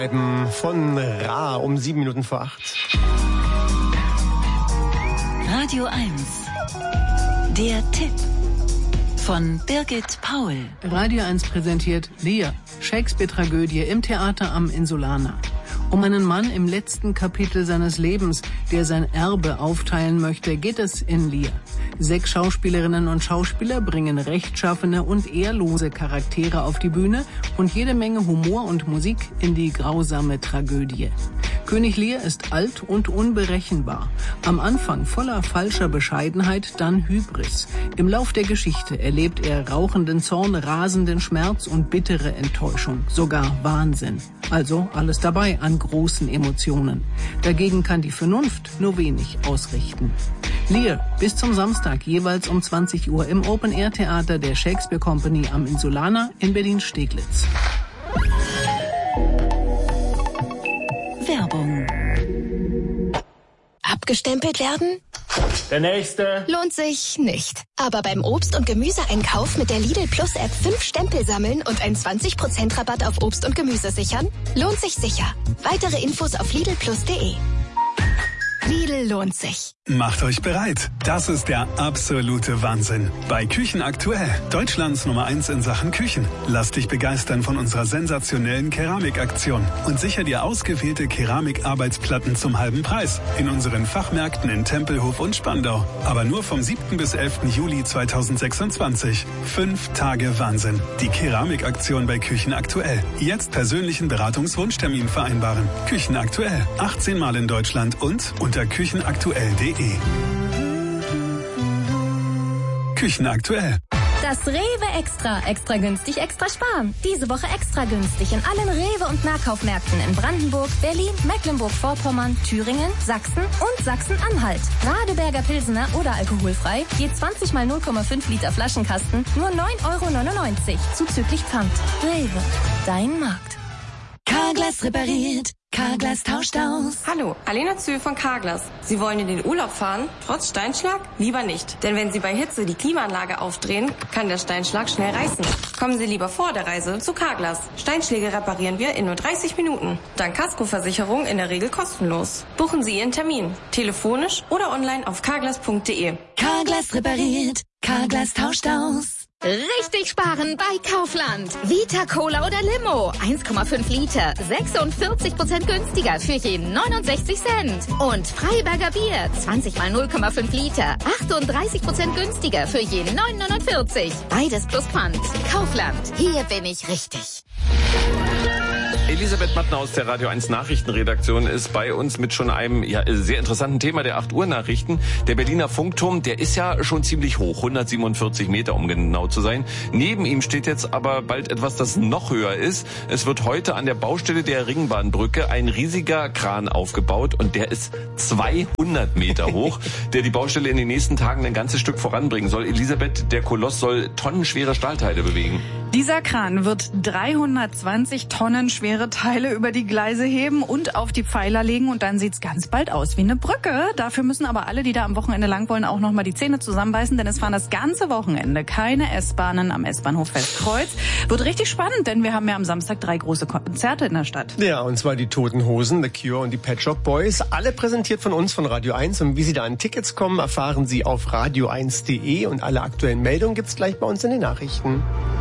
Von Ra um 7 Minuten vor 8. Radio 1. Der Tipp von Birgit Paul. Radio 1 präsentiert Lear, Shakespeare-Tragödie im Theater am Insulaner. Um einen Mann im letzten Kapitel seines Lebens, der sein Erbe aufteilen möchte, geht es in Lear. 6 Schauspielerinnen und Schauspieler bringen rechtschaffene und ehrlose Charaktere auf die Bühne und jede Menge Humor und Musik in die grausame Tragödie. König Lear ist alt und unberechenbar. Am Anfang voller falscher Bescheidenheit, dann Hybris. Im Lauf der Geschichte erlebt er rauchenden Zorn, rasenden Schmerz und bittere Enttäuschung, sogar Wahnsinn. Also alles dabei an großen Emotionen. Dagegen kann die Vernunft nur wenig ausrichten. Lear, bis zum Samstag jeweils um 20 Uhr im Open-Air-Theater der Shakespeare Company am Insulaner in Berlin-Steglitz. Werbung. Abgestempelt werden? Der nächste. Lohnt sich nicht. Aber beim Obst- und Gemüseeinkauf mit der Lidl Plus App 5 Stempel sammeln und einen 20% Rabatt auf Obst und Gemüse sichern? Lohnt sich sicher. Weitere Infos auf lidlplus.de. Lidl lohnt sich. Macht euch bereit. Das ist der absolute Wahnsinn. Bei Küchen aktuell. Deutschlands Nummer 1 in Sachen Küchen. Lass dich begeistern von unserer sensationellen Keramikaktion und sicher dir ausgewählte Keramikarbeitsplatten zum halben Preis in unseren Fachmärkten in Tempelhof und Spandau. Aber nur vom 7. bis 11. Juli 2026. 5 Tage Wahnsinn. Die Keramikaktion bei Küchen aktuell. Jetzt persönlichen Beratungswunschtermin vereinbaren. Küchen aktuell. 18 Mal in Deutschland und unter küchenaktuell.de. Küchen aktuell. Das Rewe Extra günstig, extra sparen. Diese Woche extra günstig in allen Rewe- und Nahkaufmärkten in Brandenburg, Berlin, Mecklenburg-Vorpommern, Thüringen, Sachsen und Sachsen-Anhalt. Radeberger Pilsener oder alkoholfrei, je 20 mal 0,5 Liter Flaschenkasten, nur 9,99 € zuzüglich Pfand. Rewe, dein Markt. Carglass repariert. Carglass tauscht aus. Hallo, Alena Zühl von Carglass. Sie wollen in den Urlaub fahren, trotz Steinschlag? Lieber nicht. Denn wenn Sie bei Hitze die Klimaanlage aufdrehen, kann der Steinschlag schnell reißen. Kommen Sie lieber vor der Reise zu Carglass. Steinschläge reparieren wir in nur 30 Minuten. Dank Kaskoversicherung in der Regel kostenlos. Buchen Sie Ihren Termin. Telefonisch oder online auf carglass.de. Carglass repariert. Carglass tauscht aus. Richtig sparen bei Kaufland. Vita Cola oder Limo. 1,5 Liter. 46% günstiger für je 69 Cent. Und Freiberger Bier. 20 mal 0,5 Liter. 38% günstiger für je 9,49. Beides plus Pfand. Kaufland. Hier bin ich richtig. Elisabeth Mattner aus der Radio 1 Nachrichtenredaktion ist bei uns mit schon einem sehr interessanten Thema der 8 Uhr Nachrichten. Der Berliner Funkturm, der ist ja schon ziemlich hoch, 147 Meter, um genau zu sein. Neben ihm steht jetzt aber bald etwas, das noch höher ist. Es wird heute an der Baustelle der Ringbahnbrücke ein riesiger Kran aufgebaut und der ist 200 Meter hoch, der die Baustelle in den nächsten Tagen ein ganzes Stück voranbringen soll. Elisabeth, der Koloss soll tonnenschwere Stahlteile bewegen. Dieser Kran wird 320 Tonnen schwere Teile über die Gleise heben und auf die Pfeiler legen und dann sieht's ganz bald aus wie eine Brücke. Dafür müssen aber alle, die da am Wochenende lang wollen, auch noch mal die Zähne zusammenbeißen, denn es fahren das ganze Wochenende keine S-Bahnen am S-Bahnhof Westkreuz. Wird richtig spannend, denn wir haben ja am Samstag 3 große Konzerte in der Stadt. Ja, und zwar die Toten Hosen, The Cure und die Pet Shop Boys. Alle präsentiert von uns, von Radio 1. Und wie Sie da an Tickets kommen, erfahren Sie auf radio1.de. Und alle aktuellen Meldungen gibt's gleich bei uns in den Nachrichten.